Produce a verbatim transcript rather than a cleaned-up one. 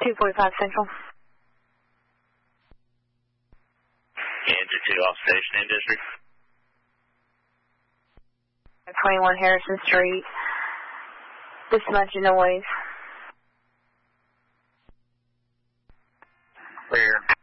two forty-five Central. Kansas two off station in district. twenty-one Harrison Street. This much noise. Clear.